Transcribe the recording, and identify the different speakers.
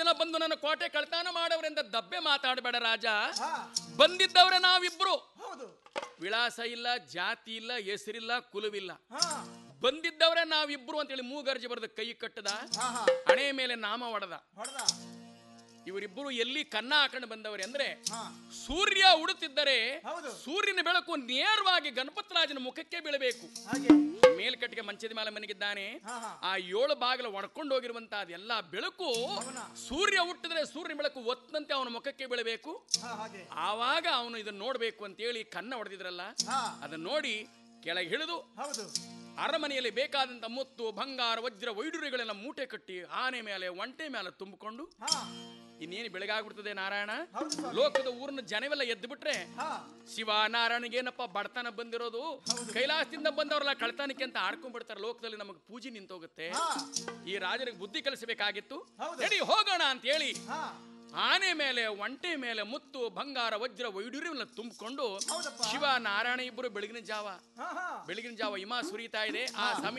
Speaker 1: ಜನ ಬಂದು ನನ್ನ ಕೋಟೆ ಕಳ್ತನ ಮಾಡವರೆಂದ ದಬ್ಬೆ ಮಾತಾಡಬೇಡ ರಾಜ. ಬಂದಿದ್ದವ್ರೆ ನಾವಿಬ್ರು. ವಿಳಾಸ ಇಲ್ಲ, ಜಾತಿ ಇಲ್ಲ, ಹೆಸರಿಲ್ಲ, ಕುಲವಿಲ್ಲ. ಬಂದಿದ್ದವ್ರೆ ನಾವಿಬ್ರು ಅಂತೇಳಿ ಮೂಗರ್ಜಿ ಬರೆದ ಕೈ ಕಟ್ಟದ, ಹಣೆ ಮೇಲೆ ನಾಮ ಹೊಡೆದ. ಇವರಿಬ್ಬರು ಎಲ್ಲಿ ಕನ್ನ ಹಾಕೊಂಡು ಬಂದವರೆ ಅಂದ್ರೆ, ಸೂರ್ಯ ಉಡುತ್ತಿದ್ದರೆ ಸೂರ್ಯನ ಬೆಳಕು ನೇರವಾಗಿ ಗಣಪತರಾಜನ ಮುಖಕ್ಕೆ ಬೀಳಬೇಕು. ಮೇಲ್ಕಟ್ಟಿಗೆ ಮಂಚದ ಮೇಲೆ ಮನೆಗಿದ್ದಾನೆ. ಆ 7 ಬಾಗಿಲು ಒಡ್ಕೊಂಡು ಹೋಗಿರುವಂತಹ ಅದೆಲ್ಲ ಬೆಳಕು ಸೂರ್ಯ ಹುಟ್ಟಿದ್ರೆ ಸೂರ್ಯನ ಬೆಳಕು ಒತ್ತಂತೆ ಅವನ ಮುಖಕ್ಕೆ ಬೀಳಬೇಕು. ಆವಾಗ ಅವನು ಇದನ್ನ ನೋಡ್ಬೇಕು ಅಂತೇಳಿ ಕನ್ನ ಹೊಡೆದಿದ್ರಲ್ಲ, ಅದನ್ನ ನೋಡಿ ಕೆಳಗೆ ಹಿಡಿದು ಅರಮನೆಯಲ್ಲಿ ಬೇಕಾದಂತ ಮುತ್ತು, ಬಂಗಾರ, ವಜ್ರ, ವೈಡೂರ್ಯಗಳೆಲ್ಲ ಮೂಟೆ ಕಟ್ಟಿ ಆನೆ ಮೇಲೆ ಒಂಟೆ ಮೇಲೆ ತುಂಬಿಕೊಂಡು, ಇನ್ನೇನು ಬೆಳಗಾಗ್ಬಿಡ್ತದೆ ನಾರಾಯಣ. ಲೋಕದ ಊರಿನ ಜನವೆಲ್ಲ ಎದ್ದು ಬಿಟ್ರೆ ಶಿವ ನಾರಾಯಣಗೇನಪ್ಪ ಬಡತನ ಬಂದಿರೋದು, ಕೈಲಾಸದಿಂದ ಬಂದವರೆಲ್ಲ ಕಳ್ತಾನಕ್ಕೆ ಅಂತ ಆಡ್ಕೊಂಡ್ಬಿಡ್ತಾರೆ. ಲೋಕದಲ್ಲಿ ನಮಗೆ ಪೂಜೆ ನಿಂತೋಗುತ್ತೆ. ಈ ರಾಜನಿಗೆ ಬುದ್ಧಿ ಕಲಿಸಬೇಕಾಗಿತ್ತು. ನಡಿ ಹೋಗೋಣ ಅಂತ ಹೇಳಿ ಆನೆ ಮೇಲೆ ಒಂಟೆ ಮೇಲೆ ಮುತ್ತು, ಬಂಗಾರ, ವಜ್ರ, ವೈಡೂರ್ಯವೆಲ್ಲ ತುಂಬಿಕೊಂಡು ಶಿವ ನಾರಾಯಣ ಇಬ್ಬರು ಬೆಳಗಿನ ಜಾವ ಹಿಮ ಸುರಿತಾ ಇದೆ. ಆ ಸಮಯ